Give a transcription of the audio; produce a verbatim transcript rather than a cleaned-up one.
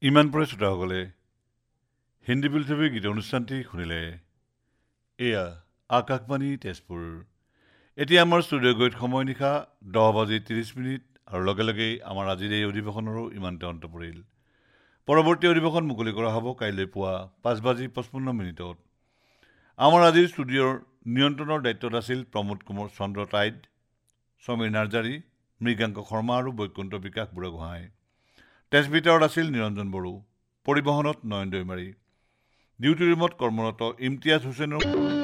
ইমান পৰে শ্ৰোতাসকলে হিন্দী বোলছবি গীত অনুষ্ঠানটি শুনিলে এয়া আকাশবাণী তেজপুৰ এতিয়া আমাৰ ষ্টুডিঅ' গৈ সময় নিশা দহ বাজি ত্ৰিছ মিনিট আৰু লগে লগেই আমাৰ আজিৰ এই অধিৱেশনৰো ইমানতে অন্ত পৰিল পৰৱৰ্তী অধিৱেশন মুকলি কৰা হ'ব কাইলৈ পুৱা পাঁচ বাজি পঁচপন্ন মিনিটত আমাৰ আজিৰ ষ্টুডিঅ'ৰ নিয়ন্ত্ৰণৰ দায়িত্বত আছিল প্ৰমোদ কুমাৰ চন্দ্ৰ টাইড সমীৰ নাৰ্জাৰী মৃগাংক শৰ্মা আৰু বৈকুণ্ঠ বিকাশ বুঢ়াগোহাঁই টেষ্টবিটাৰত আছিল নিৰঞ্জন বড়ো পৰিবহনত নয়ন দৈমাৰী ডিউটি ৰুমত কৰ্মৰত ইমতিয়াজ হুছেইনৰ